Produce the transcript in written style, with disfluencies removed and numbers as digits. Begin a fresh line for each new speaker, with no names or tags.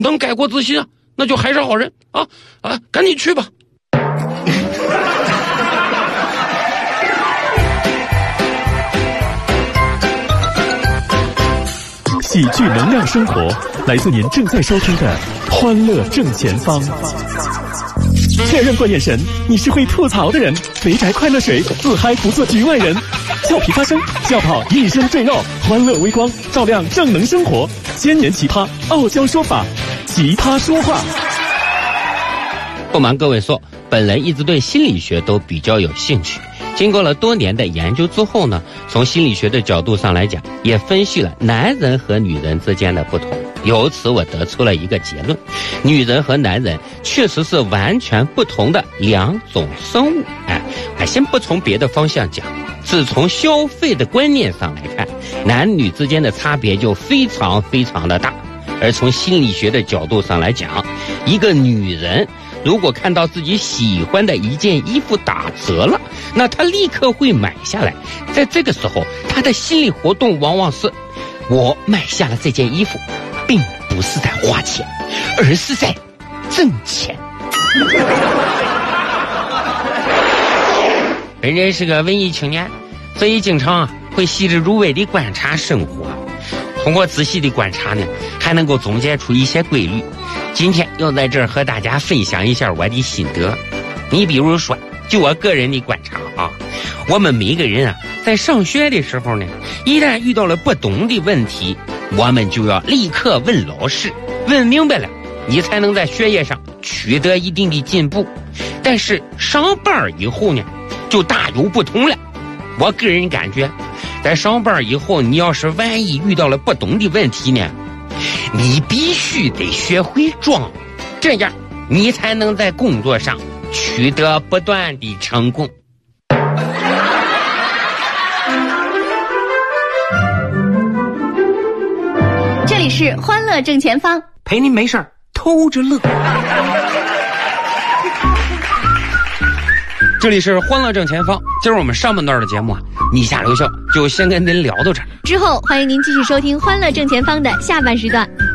能改过自新啊，那就还是好人啊！赶紧去吧。
喜剧能量生活，来自您正在收听的《欢乐正前方》。确认过眼神，你是会吐槽的人。肥宅快乐水，自嗨不做局外人。俏皮发声，笑跑一身赘肉，欢乐微光，照亮正能生活。千年奇葩，傲娇说法，奇葩说话。
不瞒各位说，本人一直对心理学都比较有兴趣。经过了多年的研究之后呢，从心理学的角度上来讲，也分析了男人和女人之间的不同。由此我得出了一个结论，女人和男人确实是完全不同的两种生物。先不从别的方向讲，只从消费的观念上来看，男女之间的差别就非常非常的大。而从心理学的角度上来讲，一个女人如果看到自己喜欢的一件衣服打折了，那她立刻会买下来。在这个时候，她的心理活动往往是：我买下了这件衣服，并不是在花钱，而是在挣钱。本人是个文艺青年，所以经常会细致入微地观察生活。通过仔细的观察呢，还能够总结出一些规律。今天要在这儿和大家分享一下我的心得。你比如说，就我个人的观察我们每个人在上学的时候呢，一旦遇到了不懂的问题，我们就要立刻问老师，问明白了，你才能在学业上取得一定的进步。但是上班以后呢，就大有不同了。我个人感觉，在上班以后，你要是万一遇到了不懂的问题呢，你必须得学会装，这样你才能在工作上取得不断的成功。
这里是欢乐正前方，
陪您没事儿偷着乐。这里是欢乐正前方，今儿我们上半段的节目你下留校就先跟您聊到这儿，
之后欢迎您继续收听欢乐正前方的下半时段。